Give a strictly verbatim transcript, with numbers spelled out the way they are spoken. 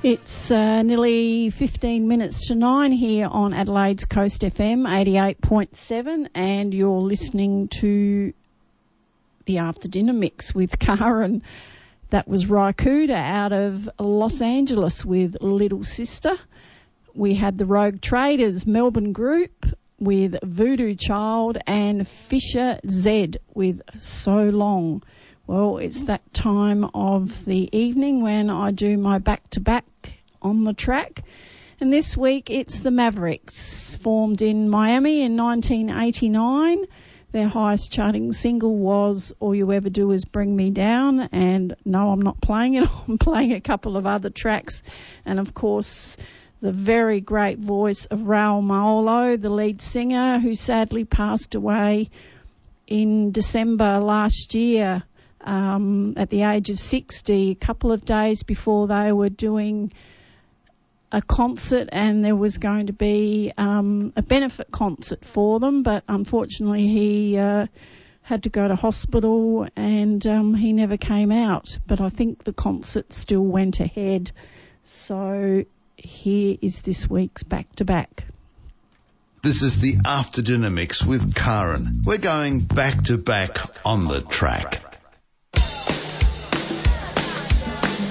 It's uh, nearly fifteen minutes to nine here on Adelaide's Coast F M eighty-eight point seven, and you're listening to the After Dinner Mix with Karen. That was Raikuda out of Los Angeles with Little Sister. We had the Rogue Traders Melbourne group with Voodoo Child and Fisher Z with So Long. Well, it's that time of the evening when I do my back-to-back on the track. And this week it's the Mavericks, formed in Miami in nineteen eighty-nine. Their highest charting single was All You Ever Do Is Bring Me Down. And no, I'm not playing it. I'm playing a couple of other tracks. And, of course, the very great voice of Raul Maolo, the lead singer, who sadly passed away in December last year. Um, at the age of sixty, a couple of days before they were doing a concert, and there was going to be um, a benefit concert for them, but unfortunately he uh, had to go to hospital and um, he never came out. But I think the concert still went ahead. So here is this week's back-to-back. This is the After Dinner Mix with Karen. We're going back-to-back on the track.